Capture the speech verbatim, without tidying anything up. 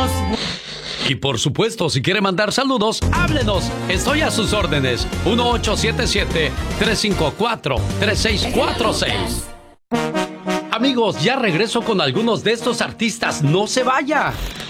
somos. Y por supuesto, si quiere mandar saludos, háblenos. Estoy a sus órdenes. uno ocho siete siete, tres cinco cuatro, tres seis cuatro seis. Amigos, ya regreso con algunos de estos artistas. ¡No se vaya!